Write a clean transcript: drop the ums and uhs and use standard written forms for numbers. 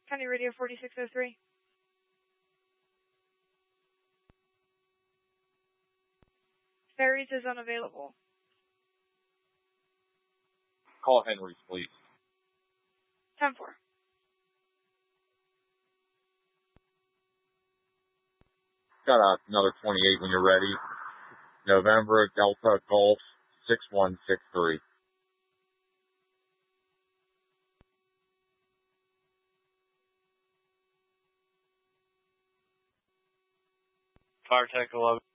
County Radio 4603. Ferries is unavailable. Call Henry's, please. 10-4. Got another 28 when you're ready. November Delta Golf 6163. Fire Tech 11.